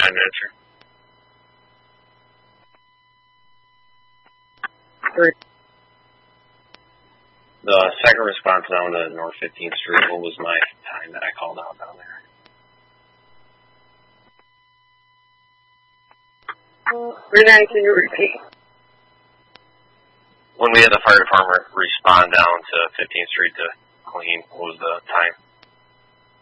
time to answer. The second response down to North 15th Street, what was my time that I called out down there? Renee, can you repeat? When we had the fire department respond down to 15th Street to clean, what was the time?